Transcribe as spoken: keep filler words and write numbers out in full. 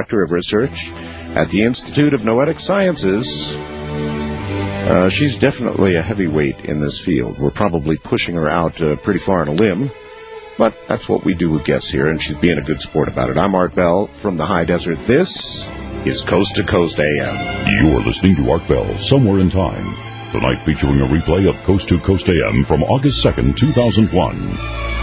Director of Research at the Institute of Noetic Sciences. Uh, she's definitely a heavyweight in this field. We're probably pushing her out uh, pretty far on a limb, but that's what we do with guests here, and she's being a good sport about it. I'm Art Bell from the High Desert. This is Coast to Coast A M. You are listening to Art Bell, Somewhere in Time. Tonight featuring a replay of Coast to Coast A M from August second, two thousand one.